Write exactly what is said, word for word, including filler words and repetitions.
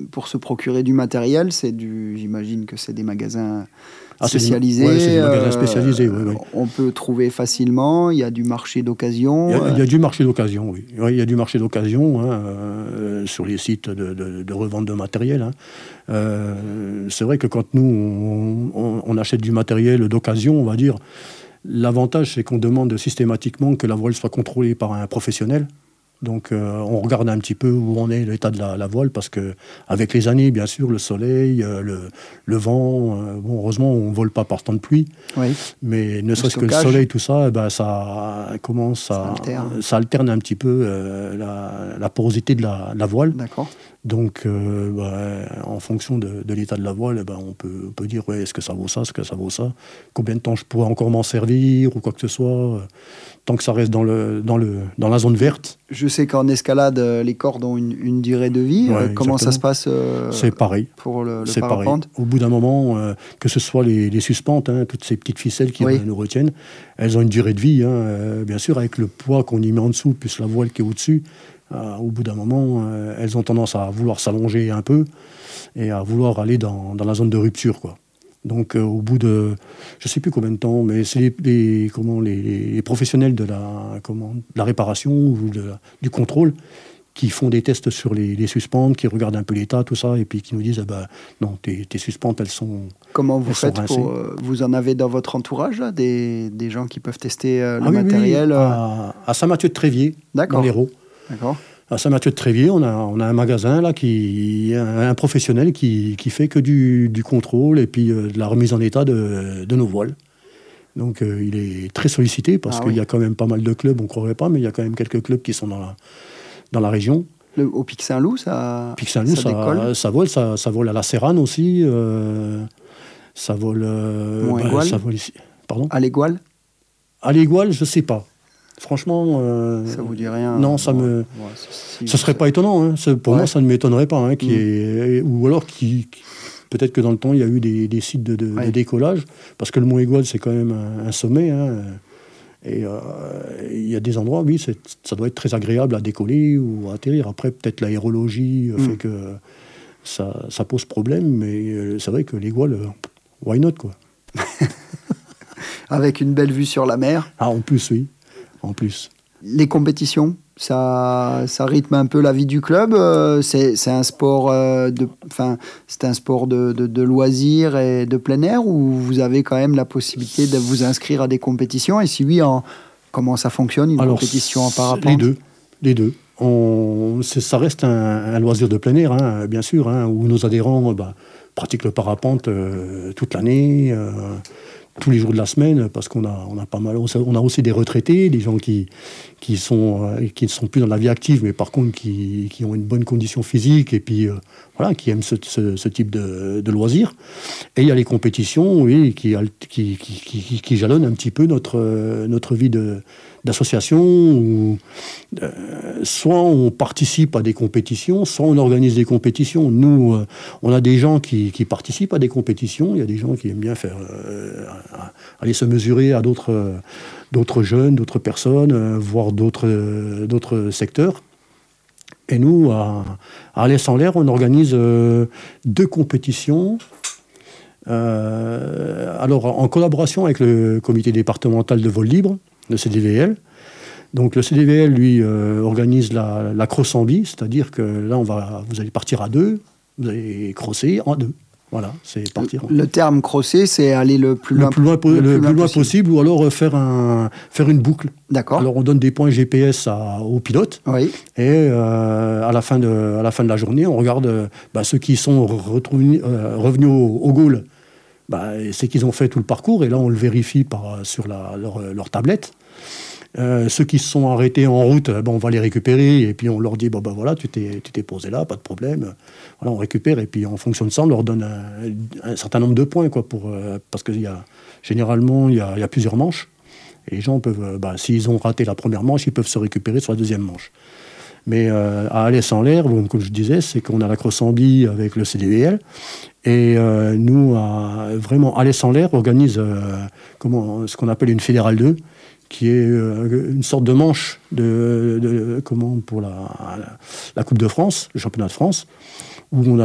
pour se procurer du matériel, c'est du, j'imagine que c'est des magasins ah, spécialisés. C'est des, ouais, c'est des magasins euh, spécialisés, oui, oui. On peut trouver facilement, il y a du marché d'occasion. Il y a, euh... il y a du marché d'occasion, oui. oui. Il y a du marché d'occasion hein, euh, sur les sites de, de, de revente de matériel. Hein. Euh, c'est vrai que quand nous, on, on, on achète du matériel d'occasion, on va dire, l'avantage, c'est qu'on demande systématiquement que la voile soit contrôlée par un professionnel. Donc, euh, on regarde un petit peu où on est, l'état de la, la voile, parce que avec les années, bien sûr, le soleil, euh, le, le vent, euh, bon, heureusement, on ne vole pas par temps de pluie, oui. mais ne serait-ce que le soleil, tout ça, eh ben, ça commence, ça, ça, alterne. ça alterne un petit peu euh, la, la porosité de la, la voile. D'accord. Donc, euh, bah, en fonction de, de l'état de la voile, bah, on, peut, on peut dire ouais, est-ce que ça vaut ça, est-ce que ça vaut ça, combien de temps je pourrais encore m'en servir ou quoi que ce soit, euh, tant que ça reste dans, le, dans, le, dans la zone verte. Je sais qu'en escalade, les cordes ont une, une durée de vie. Ouais, euh, comment exactement. Ça se passe euh, C'est pareil. Pour le, le C'est parapente pareil. Au bout d'un moment, euh, que ce soit les, les suspentes, hein, toutes ces petites ficelles qui oui. nous retiennent, elles ont une durée de vie, hein, euh, bien sûr, avec le poids qu'on y met en dessous, plus la voile qui est au-dessus. Euh, au bout d'un moment, euh, elles ont tendance à vouloir s'allonger un peu et à vouloir aller dans, dans la zone de rupture, quoi. Donc, euh, au bout de, je ne sais plus combien de temps, mais c'est les, les, comment, les, les professionnels de la, comment, de la réparation ou de la, du contrôle qui font des tests sur les, les suspentes, qui regardent un peu l'état, tout ça, et puis qui nous disent ah ben, non, tes, tes suspentes, elles sont. Comment vous elles faites sont pour, euh, vous en avez dans votre entourage, là, des, des gens qui peuvent tester euh, le ah, oui, matériel oui, à, à Saint-Mathieu-de-Tréviers, dans l'Hérault. D'accord. À Saint-Mathieu-de-Tréviers, on a, on a un magasin, là, qui, un, un professionnel qui, qui fait que du, du contrôle et puis euh, de la remise en état de, de nos voiles. Donc, euh, il est très sollicité parce ah, qu'il oui. y a quand même pas mal de clubs, on ne croirait pas, mais il y a quand même quelques clubs qui sont dans la, dans la région. Le, au Pic Saint-Loup, ça, Pic Saint-Loup, ça, ça, ça vole, ça, ça vole à la Serrane aussi, euh, ça vole... Euh, bah, ça vole ici. Pardon ? À l'Égoile ? À l'Égoile, je ne sais pas. Franchement, euh, ça vous dit rien. Non, ça ouais, me, ouais, si, ça serait pas étonnant. Hein. Pour ouais. moi, ça ne m'étonnerait pas. Hein, qu'il y ait, ou alors, qui, peut-être que dans le temps, il y a eu des, des sites de, de, ouais. de décollage, parce que le Mont Égoile, c'est quand même un, un sommet. Hein, et il euh, y a des endroits, oui, c'est, ça doit être très agréable à décoller ou à atterrir. Après, peut-être l'aérologie mm. fait que ça, ça pose problème, mais c'est vrai que l'Égoile, why not, quoi. Avec une belle vue sur la mer. Ah, en plus, oui. En plus. Les compétitions, ça, ça rythme un peu la vie du club. Euh, c'est, c'est un sport, euh, de, enfin, c'est un sport de, de, de loisirs et de plein air, ou vous avez quand même la possibilité de vous inscrire à des compétitions? Et si oui, en, comment ça fonctionne, une Alors, compétition en parapente? Les deux. Les deux. On, c'est, ça reste un, un loisir de plein air, hein, bien sûr, hein, où nos adhérents bah, pratiquent le parapente euh, toute l'année. Euh, tous les jours de la semaine, parce qu'on a, on a pas mal, on a aussi des retraités, des gens qui, qui sont, euh, qui ne sont plus dans la vie active, mais par contre qui, qui ont une bonne condition physique et puis euh, voilà, qui aiment ce, ce, ce type de, de loisirs. Et il y a les compétitions, oui, qui, qui, qui, qui, qui jalonnent un petit peu notre, notre vie de, d'association, où euh, soit on participe à des compétitions, soit on organise des compétitions. Nous, euh, on a des gens qui, qui participent à des compétitions, il y a des gens qui aiment bien faire, euh, aller se mesurer à d'autres, euh, d'autres jeunes, d'autres personnes, euh, voire d'autres, euh, d'autres secteurs. Et nous, à, à Alès en l'air, on organise euh, deux compétitions. Euh, alors, en collaboration avec le comité départemental de vol libre, le C D V L. Donc le C D V L, lui, euh, organise la, la cross en bi, c'est-à-dire que là, on va, vous allez partir à deux, vous allez crosser en deux. Voilà, c'est partir. Le, le terme crosser, c'est aller le plus loin, le plus loin, po- le plus loin, loin possible. possible, ou alors faire, un, faire une boucle. D'accord. Alors on donne des points G P S à, aux pilotes, oui. et euh, à, la fin de, à la fin de la journée, on regarde bah, ceux qui sont retrouvés, euh, revenus au, au goal. Bah, c'est qu'ils ont fait tout le parcours, et là on le vérifie par, sur la, leur, leur tablette. Euh, ceux qui se sont arrêtés en route, ben, on va les récupérer, et puis on leur dit, bon, ben voilà, tu t'es, tu t'es posé là, pas de problème. Voilà, on récupère, et puis en fonction de ça, on leur donne un, un certain nombre de points, quoi, pour, euh, parce que y a, généralement, il y a, il y a plusieurs manches, et les gens peuvent, ben, s'ils ont raté la première manche, ils peuvent se récupérer sur la deuxième manche. Mais euh, à Alès en l'air, bon, comme je disais, c'est qu'on a la cross en bi avec le C D V L, et euh, nous, à, vraiment, Alès en l'air organise euh, comment, ce qu'on appelle une fédérale deux, qui est euh, une sorte de manche de, de, comment, pour la, la, la Coupe de France, le championnat de France, où on a